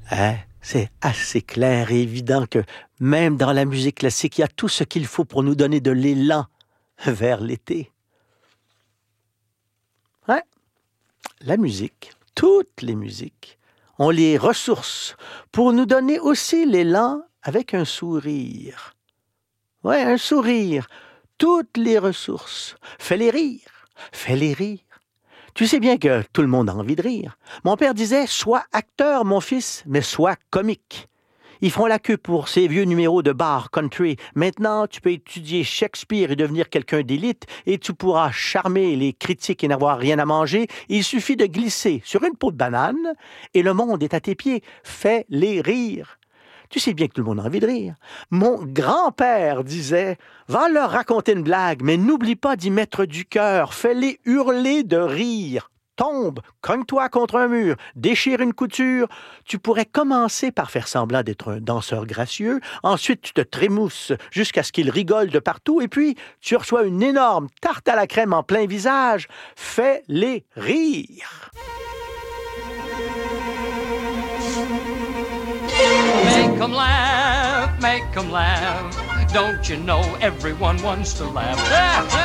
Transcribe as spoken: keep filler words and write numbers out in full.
Hein? C'est assez clair et évident que même dans la musique classique, il y a tout ce qu'il faut pour nous donner de l'élan vers l'été. Ouais. La musique, toutes les musiques, ont les ressources pour nous donner aussi l'élan avec un sourire. Ouais, un sourire. Toutes les ressources. Fais-les rire. Fais-les rire. Tu sais bien que tout le monde a envie de rire. Mon père disait, sois acteur, mon fils, mais sois comique. Ils font la queue pour ces vieux numéros de bar country. Maintenant, tu peux étudier Shakespeare et devenir quelqu'un d'élite et tu pourras charmer les critiques et n'avoir rien à manger. Il suffit de glisser sur une peau de banane et le monde est à tes pieds. Fais-les rire. Tu sais bien que tout le monde a envie de rire. Mon grand-père disait, va leur raconter une blague, mais n'oublie pas d'y mettre du cœur. Fais-les hurler de rire. Tombe, cogne-toi contre un mur, déchire une couture. Tu pourrais commencer par faire semblant d'être un danseur gracieux. Ensuite, tu te trémousses jusqu'à ce qu'ils rigolent de partout. Et puis, tu reçois une énorme tarte à la crème en plein visage. Fais-les rire. Make 'em laugh, make 'em laugh. Don't you know everyone wants to laugh?